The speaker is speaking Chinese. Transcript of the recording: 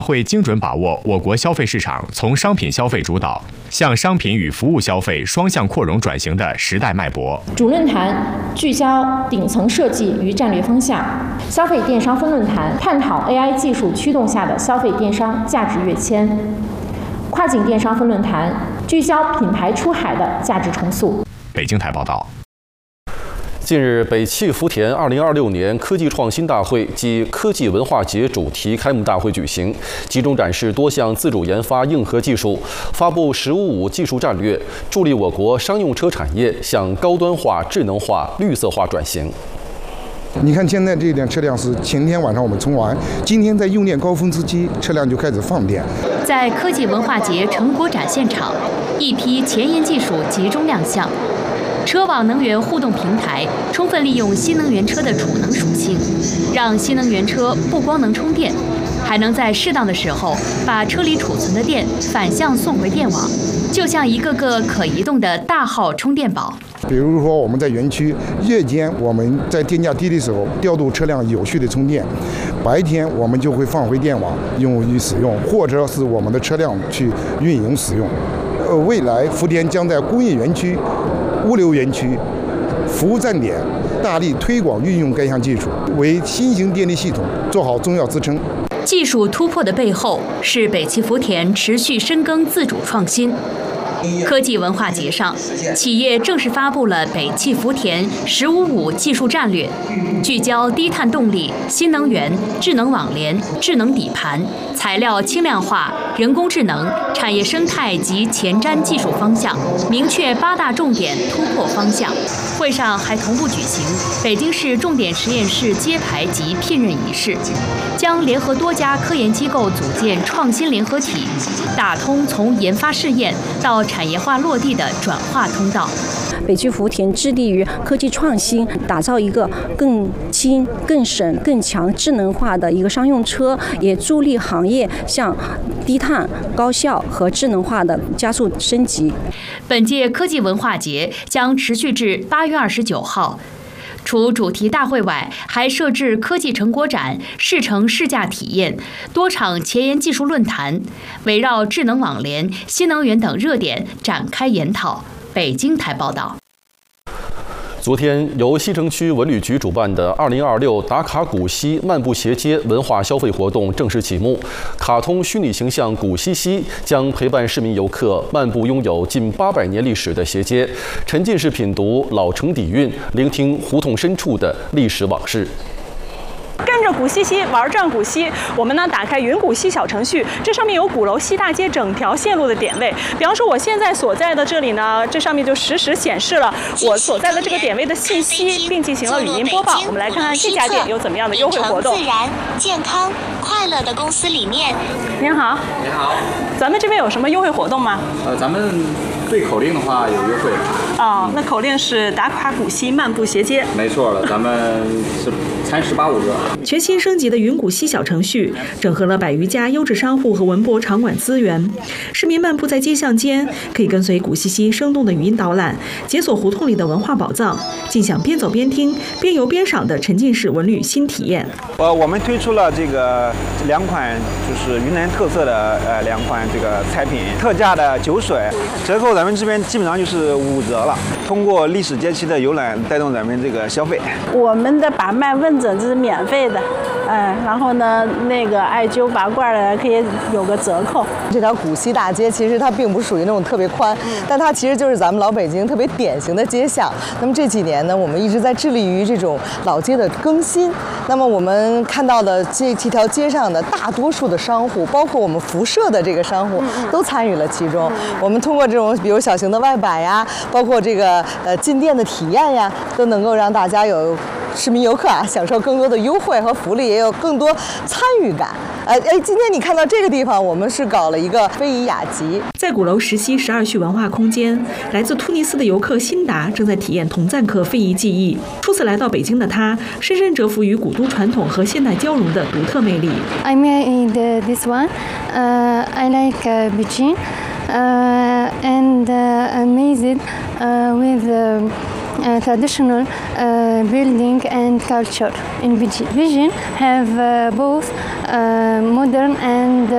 会精准把握我国消费市场从商品消费主导向商品与服务消费双向扩容转型的时代脉搏。 主论坛聚焦顶层设计与战略方向，消费电商分论坛探讨 AI 技术驱动下的消费电商价值跃迁，跨境电商分论坛聚焦品牌出海的价值重塑。 北京台报道。 近日，北汽福田2026年科技创新大会暨科技文化节主题开幕大会举行，集中展示多项自主研发硬核技术，发布“十五五”技术战略，助力我国商用车产业向高端化、智能化、绿色化转型。 你看，现在这辆车辆是前天晚上我们充完，今天在用电高峰之期，车辆就开始放电。 在科技文化节成果展现场，一批前沿技术集中亮相。车网能源互动平台充分利用新能源车的储能属性，让新能源车不光能充电，还能在适当的时候把车里储存的电反向送回电网，就像一个个可移动的大号充电宝。 比如说，我们在园区夜间我们在电价低的时候调度车辆有序的充电，白天我们就会放回电网用于使用，或者是我们的车辆去运营使用。未来福田将在工业园区、物流园区、服务站点大力推广运用该项技术，为新型电力系统做好重要支撑。 技术突破的背后是北汽福田持续深耕自主创新。科技文化节上，企业正式发布了北汽福田“十五五”技术战略，聚焦低碳动力、新能源、智能网联、智能底盘、材料轻量化、人工智能、产业生态及前瞻技术方向，明确8大重点突破方向。会上还同步举行北京市重点实验室揭牌及聘任仪式，将联合多家科研机构组建创新联合体，打通从研发试验到产业化落地的转化通道。 北汽福田致力于科技创新，打造一个更轻、更省、更强、智能化的一个商用车，也助力行业向低碳、高效和智能化的加速升级。 本届科技文化节将持续至8月29号。除主题大会外，还设置科技成果展、试乘试驾体验、多场前沿技术论坛，围绕智能网联、新能源等热点展开研讨。北京台报道。 昨天，由西城区文旅局主办的2026打卡古稀漫步斜街文化消费活动正式启幕。卡通虚拟形象古稀稀将陪伴市民游客漫步拥有近800年历史的斜街，沉浸式品读老城底蕴，聆听胡同深处的历史往事。 跟着古稀稀玩转古稀，我们呢打开云古稀小程序，这上面有鼓楼西大街整条线路的点位。比方说我现在所在的这里呢，这上面就实时显示了我所在的这个点位的信息，并进行了语音播报。我们来看看这家店有怎么样的优惠活动。 自然、健康、快乐的公司理念。 您好， 您好， 咱们这边有什么优惠活动吗？ 咱们对口令的话有优惠。 那口令是打卡古稀漫步斜街。 没错了，咱们是才18.5折。 全新升级的云古稀小程序，整合了100余家优质商户和文博场馆资源。市民漫步在街巷间，可以跟随古稀稀生动的语音导览，解锁胡同里的文化宝藏，尽享边走边听、边游边赏的沉浸式文旅新体验。 我们推出了这个2款就是云南特色的2款这个菜品，特价的酒水，折扣咱们这边基本上就是5折了。通过历史街区的游览，带动咱们这个消费。 我们的把脉问诊这是免费的，然后呢，那个艾灸拔罐的可以有个折扣。 这条古稀大街其实它并不属于那种特别宽，但它其实就是咱们老北京特别典型的街巷。那么这几年呢，我们一直在致力于这种老街的更新。那么我们看到的这条街上的大多数的商户，包括我们辐射的这个商户，都参与了其中。我们通过这种比如小型的外摆呀，包括这个进店的体验呀，都能够让大家有市民游客享受更多的优惠和福利，也有更多参与感。今天你看到这个地方，我们是搞了一个非遗雅集。 在鼓楼石溪12序文化空间，来自突尼斯的游客辛达正在体验铜赞克非遗技艺。初次来到北京的他，深深折服于古都传统和现代交融的独特魅力。 I made this one. I like Beijing and amazed with traditional building and culture in Beijing. Beijing have both modern and